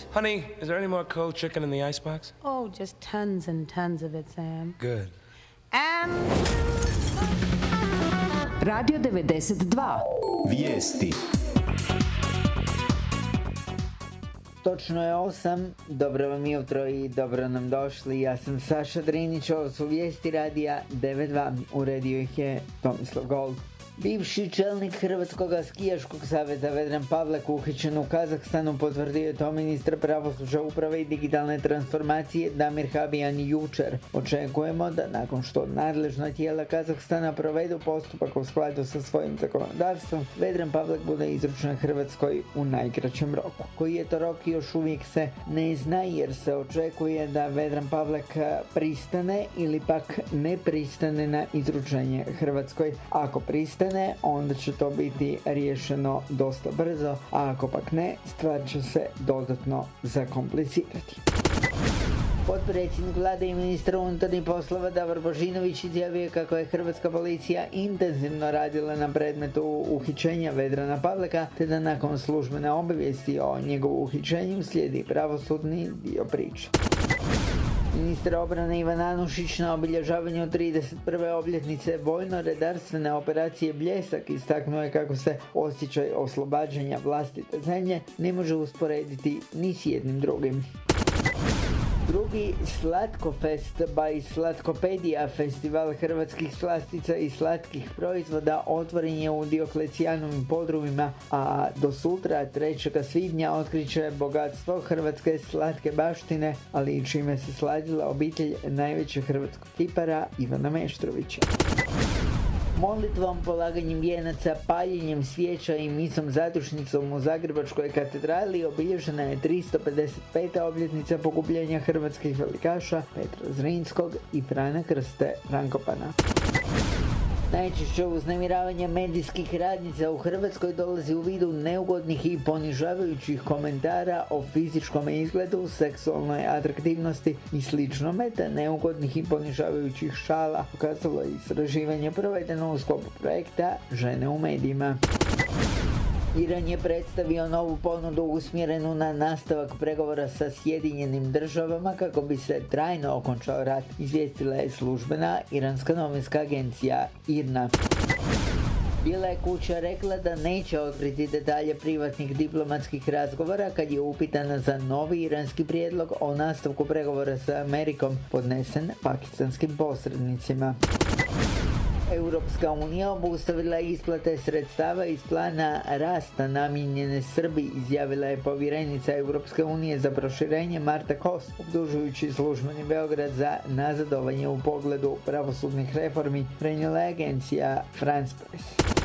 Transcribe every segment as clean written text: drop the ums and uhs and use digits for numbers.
What? Honey, is there any more cold chicken in the icebox? Oh, just tons and tons of it, Sam. Good. And... Radio 92. Vijesti. Točno je 8, dobro vam jutro i dobro nam došli, ja sam Saša Drinić, ovo su vijesti radija 92, uredio ih je Tomislav Gold. Bivši čelnik Hrvatskog skijaškog saveza Vedran Pavlek uhićen u Kazahstanu, potvrdio je to ministar pravosuđa, uprave i digitalne transformacije Damir Habijan jučer. Očekujemo da nakon što nadležna tijela Kazahstana provedu postupak u skladu sa svojim zakonodavstvom, Vedran Pavlek bude izručen Hrvatskoj u najkraćem roku. Koji je to rok još uvijek se ne zna, jer se očekuje da Vedran Pavlek pristane ili pak ne pristane na izručenje Hrvatskoj. Ako pristane, onda će to biti riješeno dosta brzo, a ako pak ne, stvar će se dodatno zakomplicirati. Potpredsjednik vlade i ministar unutarnjih poslova Davor Božinović izjavio kako je hrvatska policija intenzivno radila na predmetu uhićenja Vedrana Pavleka, te da nakon službene obavijesti o njegovu uhićenju slijedi pravosudni dio priče. Ministar obrane Ivan Anušić na obilježavanju 31. obljetnice vojno-redarstvene operacije Bljesak istaknuo je kako se osjećaj oslobađanja vlastite zemlje ne može usporediti ni s jednim drugim. Drugi Slatkofest by Slatkopedija, festival hrvatskih slastica i slatkih proizvoda, otvoren je u Dioklecijanovim podrumima, a do sutra 3. svibnja otkriće bogatstvo hrvatske slatke baštine, ali i čime se sladila obitelj najvećeg hrvatskog kipara Ivana Meštrovića. Molitvom, polaganjem vijenaca, paljenjem svijeća i misom zadušnicom u Zagrebačkoj katedrali obilježena je 355. obljetnica pogubljenja hrvatskih velikaša Petra Zrinskog i Frana Krste Frankopana. Najčešće uznemiravanje medijskih radnica u Hrvatskoj dolazi u vidu neugodnih i ponižavajućih komentara o fizičkom izgledu, seksualnoj atraktivnosti i sličnome, te neugodnih i ponižavajućih šala, pokazalo je istraživanje provedeno u sklopu projekta Žene u medijima. Iran je predstavio novu ponudu usmjerenu na nastavak pregovora sa Sjedinjenim državama kako bi se trajno okončao rat, izvijestila je službena iranska novinska agencija IRNA. Bijela je kuća rekla da neće otkriti detalje privatnih diplomatskih razgovora kad je upitana za novi iranski prijedlog o nastavku pregovora sa Amerikom podnesen pakistanskim posrednicima. Europska unija obustavila isplate sredstava iz plana rasta namijenjene Srbiji, izjavila je povjerenica Europske unije za proširenje Marta Kos, optužujući službeni Beograd za nazadovanje u pogledu pravosudnih reformi, prenijela je agencija France Press.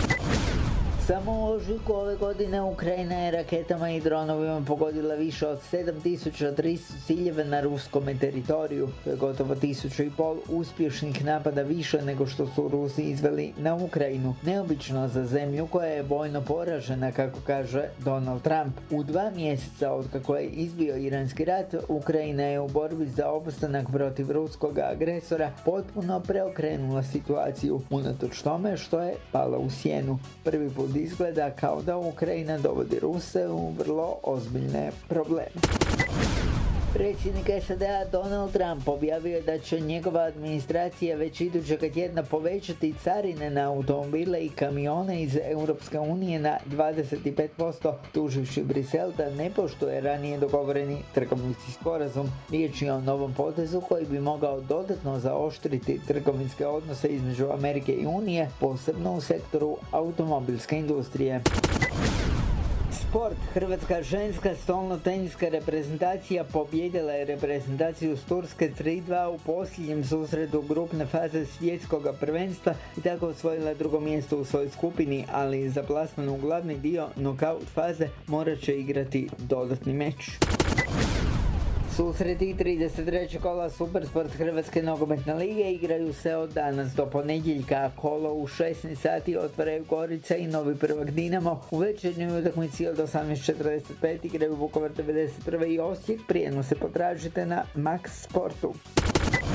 Samo u ožujku ove godine Ukrajina je raketama i dronovima pogodila više od 7300 ciljeva na ruskome teritoriju. To je gotovo 1500 uspješnih napada više nego što su Rusi izveli na Ukrajinu. Neobično za zemlju koja je vojno poražena, kako kaže Donald Trump. U 2 mjeseca od kako je izbio iranski rat, Ukrajina je u borbi za opstanak protiv ruskog agresora potpuno preokrenula situaciju, unatoč tome što je pala u sjenu. Prvi put izgleda kao da Ukrajina dovodi Ruse u vrlo ozbiljne probleme. Predsjednik SAD-a Donald Trump objavio da će njegova administracija već idućeg tjedna povećati carine na automobile i kamione iz Europske unije na 25%, tuživši Brisel da ne poštuje ranije dogovoreni trgovinski sporazum. Riječ je o novom potezu koji bi mogao dodatno zaoštriti trgovinske odnose između Amerike i Unije, posebno u sektoru automobilske industrije. Sport. Hrvatska ženska stolno-teniska reprezentacija pobijedila je reprezentaciju s Turske 3-2 u posljednjem susretu grupne faze svjetskog prvenstva i tako osvojila drugo mjesto u svojoj skupini, ali za plasman u glavni dio nokaut faze morat će igrati dodatni meč. Susreti 33. kola Supersport Hrvatske nogometne lige igraju se od danas do ponedjeljka. Kolo u 16 sati otvaraju Gorica i Novi Prvak Dinamo. U večernjoj utakmici od 18:45 igraju Vukovar 91. i Osijek. Prijenos se potražite na Max Sportu.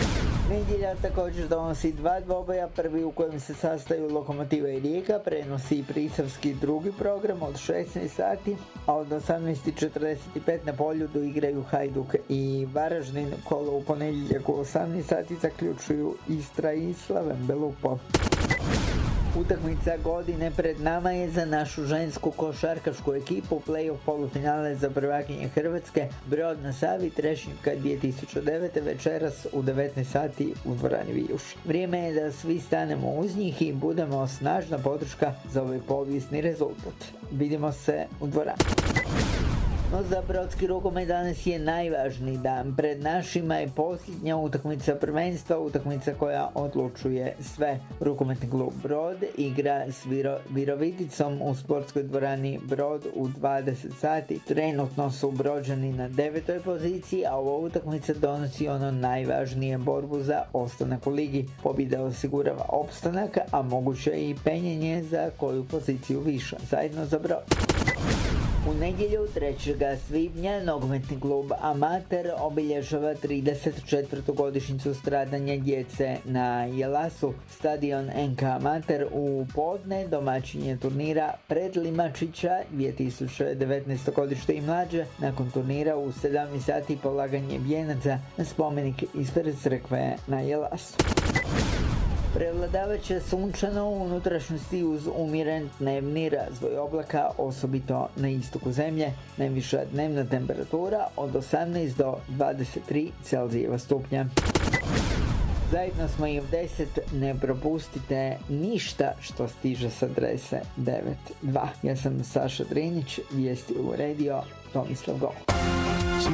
Nedjelja također donosi 2 dvoboja, prvi u kojem se sastaju Lokomotiva i Rijeka, prenosi i prisavski drugi program od 16 sati, a od 18:45 na Poljudu igraju Hajduk i Varaždin. Kolo u ponedjeljak u 18 sati zaključuju Istra i Slaven Belupo. Utakmica godine pred nama je za našu žensku košarkašku ekipu, play-off polufinale za prvakinje Hrvatske, Brod na Savi, Trešnjevka 2009. večeras u 19 sati u dvorani Vijuš. Vrijeme je da svi stanemo uz njih i budemo snažna podrška za ovaj povijesni rezultat. Vidimo se u dvorani. No za brodski rukomet danas je najvažniji dan. Pred našima je posljednja utakmica prvenstva, utakmica koja odlučuje sve. Rukometni klub Brod igra s Viroviticom u sportskoj dvorani Brod u 20 sati. Trenutno su Brođani na 9. poziciji, a ova utakmica donosi ono najvažnije, borbu za ostanak u ligi. Pobjeda osigurava opstanak, a moguće i penjenje za koju poziciju više. Zajedno za Brod. U nedjelju 3. svibnja nogometni klub Amater obilježava 34. godišnjicu stradanja djece na Jelasu. Stadion NK Amater u podne domaćin je turnira Pred Limačića 2019. godište i mlađe. Nakon turnira u 17 sati polaganje vijenaca na spomenik ispred crkve na Jelasu. Prevladavat će sunčano u unutrašnjosti uz umjeren dnevni razvoj oblaka, osobito na istoku zemlje. Najviša dnevna temperatura od 18 do 23 Celzijeva stupnja. Zajedno smo i u 10, ne propustite ništa što stiže s adrese 92. Ja sam Saša Drinić, vijesti u radio Tomislav Gol.